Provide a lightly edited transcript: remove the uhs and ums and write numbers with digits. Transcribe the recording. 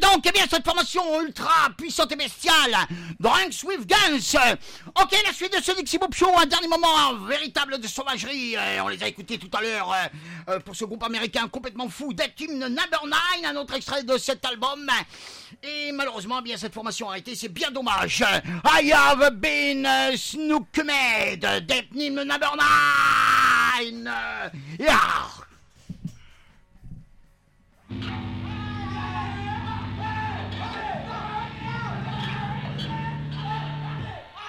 donc, eh bien, cette formation ultra puissante et bestiale, Drunks with Guns. Ok, la suite de ce Dixie Boop Show, un dernier moment véritable de sauvagerie. On les a écoutés tout à l'heure pour ce groupe américain complètement fou, Death Hymn Number 9, un autre extrait de cet album. Et malheureusement, eh bien, cette formation a arrêtée, c'est bien dommage. I have been Snookmed, Death Hymn Number 9. Yeah.